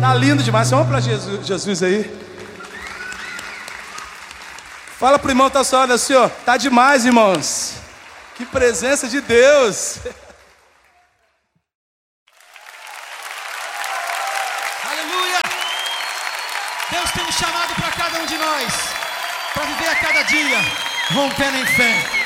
Tá lindo demais. Vamos para Jesus aí. Fala pro irmão que tá só olha assim, ó. Tá demais, irmãos. Que presença de Deus. Aleluia. Deus tem um chamado para cada um de nós, para viver a cada dia rompendo em fé.